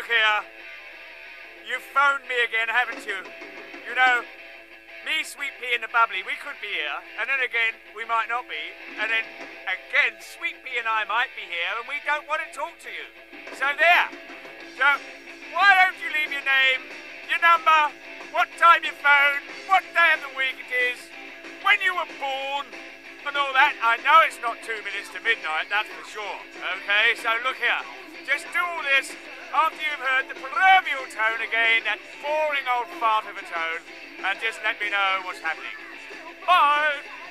look here. You've phoned me again, haven't you? You know, me, Sweet Pea and the Bubbly, we could be here, and then again, we might not be, and then again, Sweet Pea and I might be here, and we don't want to talk to you. So there. So, why don't you leave your name, your number, what time you phone, what day of the week it is, when you were born, and all that. I know it's not 2 minutes to midnight, that's for sure. Okay, so look here. Just do all this after you've heard the proverbial tone again, that boring old fart of a tone, and just let me know what's happening. Bye!